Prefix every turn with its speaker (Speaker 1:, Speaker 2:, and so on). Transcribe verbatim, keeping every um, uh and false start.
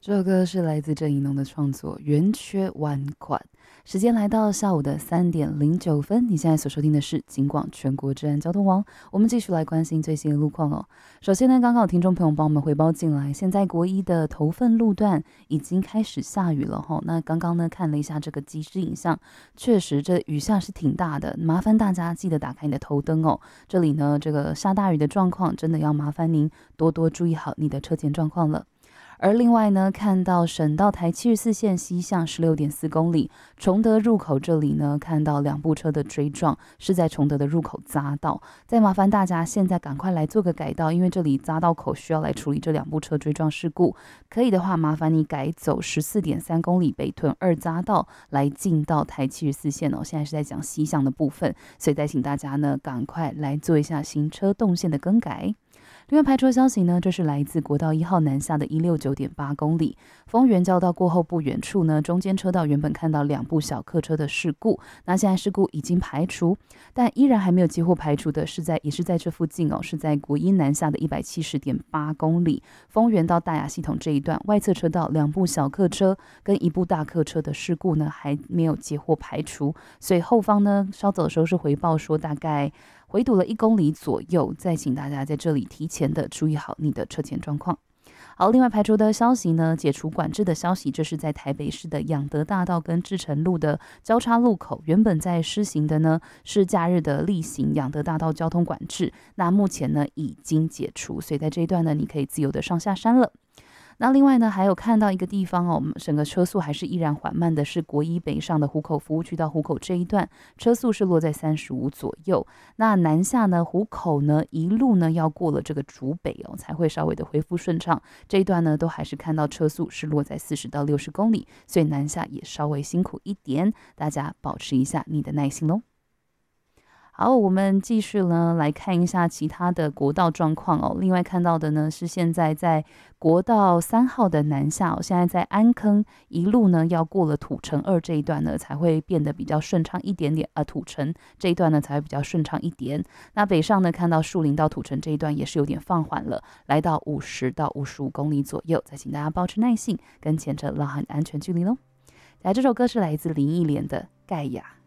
Speaker 1: 这首歌是来自郑宜农的创作《圆缺弯款》。时间来到下午的三点零九分，你现在所收听的是警广全国治安交通网。我们继续来关心最新的路况哦。首先呢，刚刚有听众朋友帮我们回报进来，现在国一的头份路段已经开始下雨了哈。那刚刚呢看了一下这个即时影像，确实这雨下是挺大的，麻烦大家记得打开你的头灯哦。这里呢这个下大雨的状况，真的要麻烦您多多注意好你的车前状况了。而另外呢，看到省道台七十四线西向十六点四公里，崇德入口这里呢，看到两部车的追撞，是在崇德的入口匝道。再麻烦大家现在赶快来做个改道，因为这里匝道口需要来处理这两部车追撞事故。可以的话，麻烦你改走十四点三公里北屯二匝道来进到台七十四线哦。现在是在讲西向的部分，所以再请大家呢，赶快来做一下行车动线的更改。另外排除消息呢，这是来自国道一号南下的一六九点八公里，丰原交道过后不远处呢，中间车道原本看到两部小客车的事故，那现在事故已经排除，但依然还没有几乎排除的是在也是在这附近哦，是在国一南下的一百七十点八公里，丰原到大雅系统这一段外侧车道两部小客车跟一部大客车的事故呢还没有截获排除，所以后方呢稍早的时候是回报说大概回堵了一公里左右，再请大家在这里提前的注意好你的车前状况。好，另外排除的消息呢，解除管制的消息，这是在台北市的养德大道跟志诚路的交叉路口，原本在施行的呢是假日的例行养德大道交通管制，那目前呢已经解除，所以在这一段呢你可以自由的上下山了。那另外呢，还有看到一个地方哦，整个车速还是依然缓慢的，是国一北上的湖口服务区到湖口这一段，车速是落在三十五左右。那南下呢，湖口呢一路呢要过了这个竹北哦，才会稍微的恢复顺畅。这一段呢，都还是看到车速是落在四十到六十公里，所以南下也稍微辛苦一点，大家保持一下你的耐心喽。好，我们继续呢来看一下其他的国道状况哦。另外看到的呢是现在在国道三号的南下哦，现在在安坑一路呢要过了土城二这一段呢才会变得比较顺畅一点点，呃，土城这一段呢才会比较顺畅一点。那北上呢看到树林到土城这一段也是有点放缓了，来到五十到五十五公里左右，再请大家保持耐性，跟前车拉好安全距离喽。来，这首歌是来自林忆莲的《盖亚》。